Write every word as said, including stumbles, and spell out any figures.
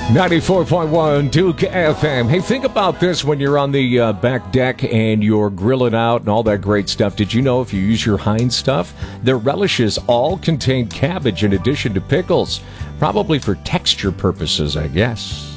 ninety-four point one Duke F M. Hey, think about this when you're on the uh, back deck and you're grilling out and all that great stuff. Did you know if you use your Heinz stuff, their relishes all contain cabbage in addition to pickles? Probably for texture purposes, I guess.